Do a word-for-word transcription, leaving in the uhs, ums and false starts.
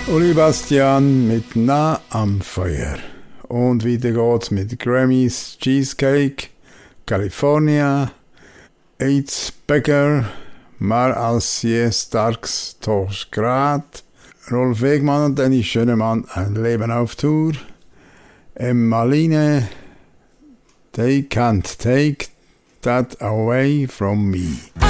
Uli Bastian mit Nah am Feuer. Und weiter geht's mit Grammys Cheesecake, California, Eitz Becker, Mar als je Starks Torschgrad, Rolf Wegmann und Dennis Schönemann, Ein Leben auf Tour, Emma Line, They Can't Take That Away From Me.